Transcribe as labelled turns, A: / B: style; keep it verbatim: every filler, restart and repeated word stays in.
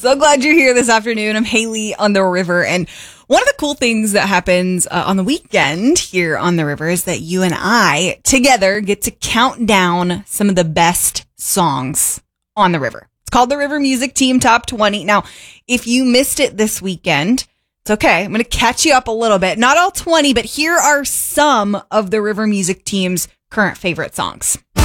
A: So glad you're here this afternoon. I'm Haley on the River. And one of the cool things that happens uh, on the weekend here on the River is that you and I together get to count down some of the best songs on the River. It's called the River Music Team Top twenty. Now, if you missed it this weekend, it's okay. I'm going to catch you up a little bit. Not all twenty, but here are some of the River Music Team's current favorite songs.